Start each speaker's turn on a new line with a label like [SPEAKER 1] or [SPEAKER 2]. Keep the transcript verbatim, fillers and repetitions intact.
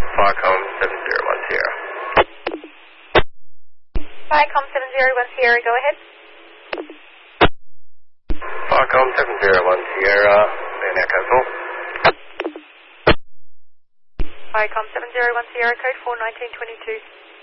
[SPEAKER 1] Firecom seven zero one Sierra.
[SPEAKER 2] Firecom seven zero one Sierra, go ahead.
[SPEAKER 1] Firecom seven zero one Sierra, and Echo four.
[SPEAKER 2] Firecom seven zero one Sierra, code four nineteen twenty-two.